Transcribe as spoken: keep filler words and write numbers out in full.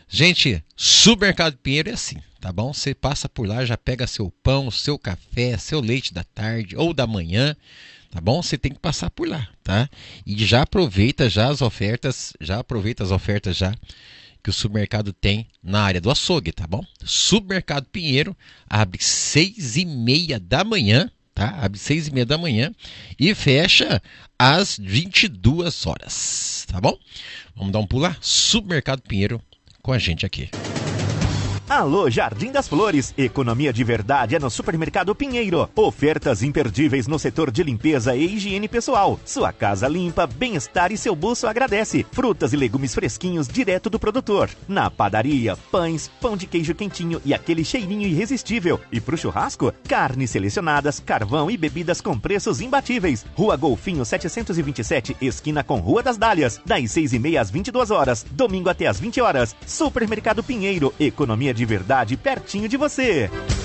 Gente, Supermercado Pinheiro é assim, tá bom? Você passa por lá, já pega seu pão, seu café, seu leite da tarde ou da manhã, tá bom? Você tem que passar por lá, tá? E já aproveita já as ofertas, já aproveita as ofertas já que o supermercado tem na área do açougue, tá bom? Supermercado Pinheiro abre seis e meia da manhã, tá? Abre seis e meia da manhã e fecha às vinte e duas horas, tá bom? Vamos dar um pulo lá? Supermercado Pinheiro com a gente aqui. Alô, Jardim das Flores. Economia de verdade é no Supermercado Pinheiro. Ofertas imperdíveis no setor de limpeza e higiene pessoal. Sua casa limpa, bem-estar e seu bolso agradece. Frutas e legumes fresquinhos direto do produtor. Na padaria, pães, pão de queijo quentinho e aquele cheirinho irresistível. E pro churrasco, carnes selecionadas, carvão e bebidas com preços imbatíveis. Rua Golfinho setecentos e vinte e sete, esquina com Rua das Dálias. Das seis e meia às vinte e duas horas. Domingo até às vinte horas. Supermercado Pinheiro. Economia de de verdade pertinho de você.